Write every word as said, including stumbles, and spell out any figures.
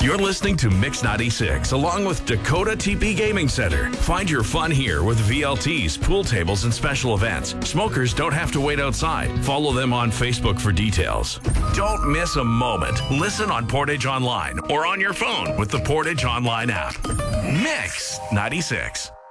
You're listening to Mix ninety-six along with Dakota T P Gaming Center. Find your fun here with V L Ts, pool tables, and special events. Smokers don't have to wait outside. Follow them on Facebook for details. Don't miss a moment. Listen on Portage Online or on your phone with the Portage Online app. Mix ninety-six.